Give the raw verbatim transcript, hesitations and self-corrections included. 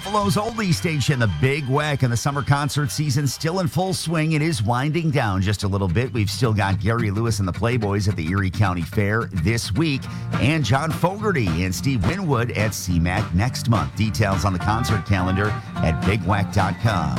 Buffalo's oldie station, the Big Wack, and the summer concert season still in full swing. It is winding down just a little bit. We've still got Gary Lewis and the Playboys at the Erie County Fair this week, and John Fogerty and Steve Winwood at C MAC next month. Details on the concert calendar at big wack dot com.